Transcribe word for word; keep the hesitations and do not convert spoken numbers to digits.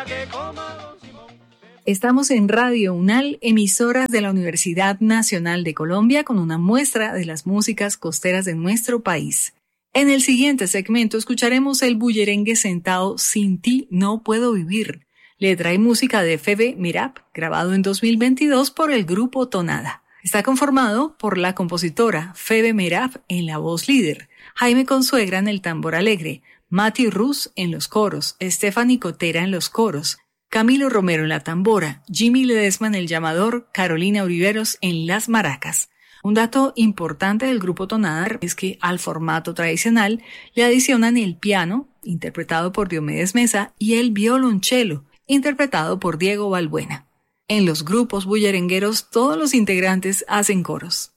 Estamos en Radio UNAL, emisoras de la Universidad Nacional de Colombia, con una muestra de las músicas costeras de nuestro país. En el siguiente segmento escucharemos el bullerengue sentado Sin ti no puedo vivir, letra y música de Febe Merab, grabado en dos mil veintidós por el grupo Tonada. Está conformado por la compositora Febe Merab en la voz líder, Jaime Consuegra en el tambor alegre, Mati Ruz en los coros, Stephanie Cotera en los coros, Camilo Romero en la tambora, Jimmy Ledesma en el llamador, Carolina Oliveros en las maracas. Un dato importante del grupo Tonada es que al formato tradicional le adicionan el piano, interpretado por Diomedes Mesa, y el violonchelo, interpretado por Diego Balbuena. En los grupos bullerengueros todos los integrantes hacen coros.